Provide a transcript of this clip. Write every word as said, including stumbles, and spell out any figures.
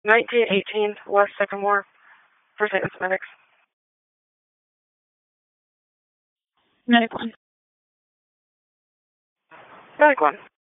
nineteen eighteen West Sycamore for Saint Medics. Medic one. Medic one.